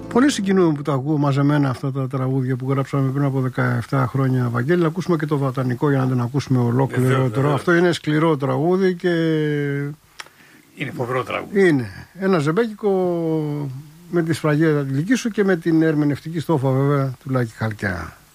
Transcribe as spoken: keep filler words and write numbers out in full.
Πολύ συγκινούμε που τα ακούω μαζεμένα αυτά τα τραγούδια που γράψαμε πριν από δεκαεπτά χρόνια, Βαγγέλη. Να ακούσουμε και το βατανικό για να τον ακούσουμε ολόκληρο. Βεβαίως, βεβαίως. Αυτό είναι σκληρό τραγούδι και. Είναι φοβερό τραγούδι. Είναι. Ένα ζεμπέκικο με τη σφραγίδα τη δική σου και με την ερμηνευτική στόφα βέβαια του Λάκη Χαλκιά.